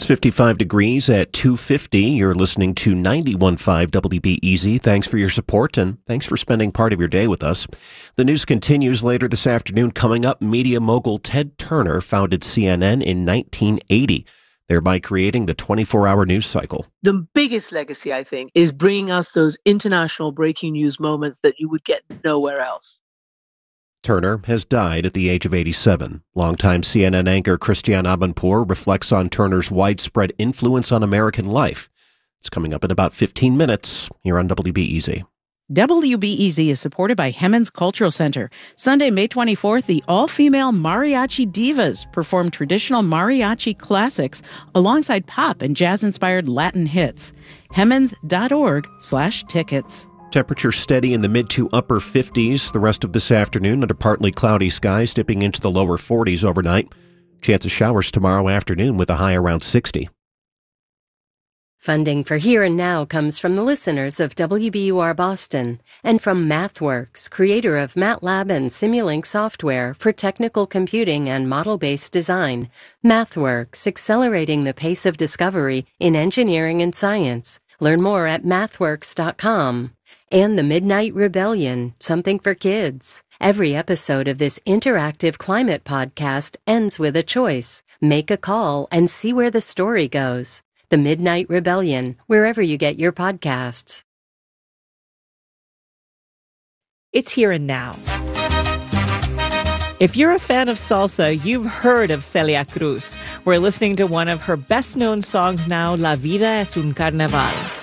55 degrees at 2:50. You're listening to 91.5 WBEZ. Thanks for your support and thanks for spending part of your day with us. The news continues later this afternoon. Coming up, media mogul Ted Turner founded CNN in 1980, thereby creating the 24-hour news cycle. The biggest legacy, I think, is bringing us those international breaking news moments that you would get nowhere else. Turner has died at the age of 87. Longtime CNN anchor Christiane Amanpour reflects on Turner's widespread influence on American life. It's coming up in about 15 minutes here on WBEZ. WBEZ is supported by Hemmons Cultural Center. Sunday, May 24th, the all-female Mariachi Divas perform traditional mariachi classics alongside pop and jazz-inspired Latin hits. Hemmons.org/tickets. Temperature steady in the mid to upper 50s the rest of this afternoon under partly cloudy skies, dipping into the lower 40s overnight. Chance of showers tomorrow afternoon with a high around 60. Funding for Here and Now comes from the listeners of WBUR Boston and from MathWorks, creator of MATLAB and Simulink software for technical computing and model-based design. MathWorks, accelerating the pace of discovery in engineering and science. Learn more at mathworks.com. And The Midnight Rebellion, something for kids. Every episode of this interactive climate podcast ends with a choice. Make a call and see where the story goes. The Midnight Rebellion, wherever you get your podcasts. It's Here and Now. If you're a fan of salsa, you've heard of Celia Cruz. We're listening to one of her best-known songs now, La Vida es un Carnaval.